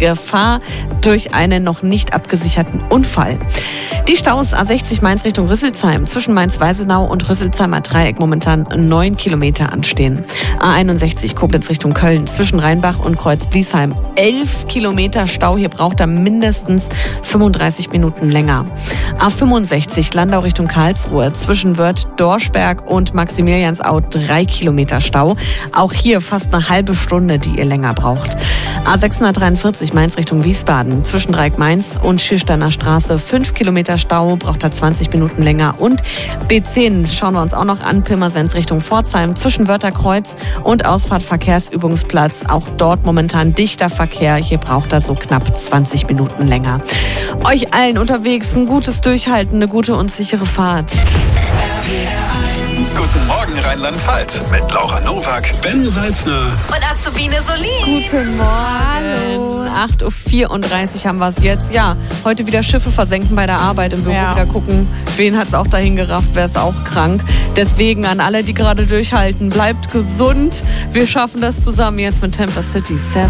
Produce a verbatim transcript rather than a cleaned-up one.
Gefahr durch einen noch nicht abgesicherten Unfall. Die Staus A sechzig Mainz Richtung Rüsselsheim zwischen Mainz-Weisenau und Rüsselsheimer Dreieck momentan neun Kilometer anstehen. A einundsechzig Koblenz Richtung Köln zwischen Rheinbach und Kreuz-Bliesheim elf Kilometer Stau. Hier braucht er mindestens fünfunddreißig Minuten länger. A fünfundsechzig Landau Richtung Karlsruhe zwischen Wörth-Dorschberg und Maximiliansau drei Kilometer Stau. Auch hier fast eine halbe Stunde, die ihr länger braucht. A sechshundertdreiundvierzig Mainz Richtung Wiesbaden zwischen Dreieck-Mainz und Schiersteiner Straße fünf Kilometer Stau, braucht er zwanzig Minuten länger. Und B zehn schauen wir uns auch noch an, Pirmasens Richtung Pforzheim zwischen Wörtherkreuz und Ausfahrt Verkehrsübungsplatz. Auch dort momentan dichter Verkehr. Hier braucht er so knapp zwanzig Minuten länger. Euch allen unterwegs ein gutes Durchhalten, eine gute und sichere Fahrt. Guten Morgen Rheinland-Pfalz mit Laura Nowak, Ben Salzner und Azubine Solin. Guten Morgen. acht Uhr vierunddreißig haben wir es jetzt. Ja, heute wieder Schiffe versenken bei der Arbeit im Büro. Ja. Wieder gucken, wen hat es auch dahin gerafft, wer ist auch krank. Deswegen an alle, die gerade durchhalten, bleibt gesund. Wir schaffen das zusammen jetzt mit Temper City Seven.